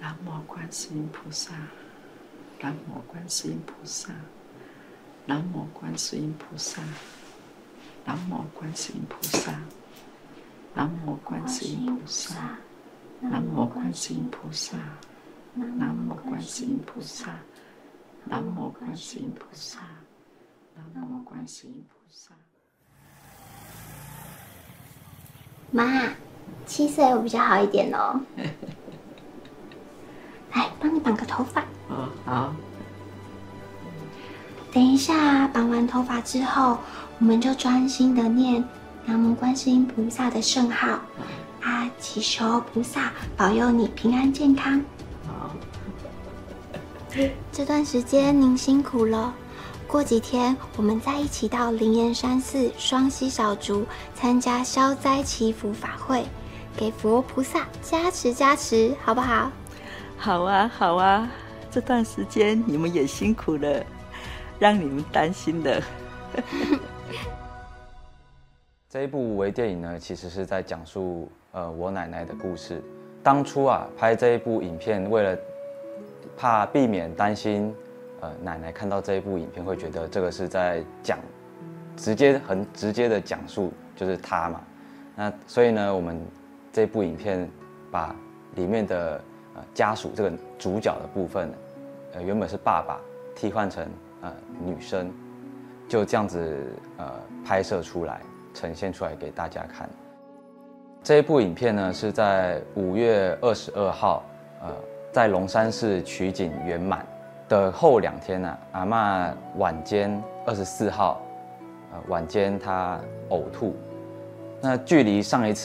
南无观世音菩萨，南无观世音菩萨，南无观世音菩萨，南无观世音菩萨，南无观世音菩萨，南无观世音菩萨，南无观世音菩萨，南无观世音菩萨，南无观世音菩萨。 妈，7岁我比较好一点哦。来，帮你绑个头发。 哦，好。 等一下，绑完头发之后，我们就专心的念南无观世音菩萨的圣号，祈求菩萨保佑你平安健康。 好。 这段时间您辛苦了。过几天我们再一起到灵岩山寺双溪小竹参加消灾祈福法会，给佛菩萨加持，好不好？ 好啊，好啊，这段时间你们也辛苦了，让你们担心了。 这一部微电影呢，其实是在讲述我奶奶的故事。当初拍这一部影片，为了怕避免担心奶奶看到这一部影片会觉得这个是在讲很直接的讲述就是她嘛，那所以呢，我们这部影片把里面的家属这个主角的部分，原本是爸爸替换成女生，就这样子拍摄出来，呈现出来给大家看。这一部影片呢是在5月22号，在龙山寺取景圆满的后2天阿嬷晚间24号，晚间她呕吐，那距离上一次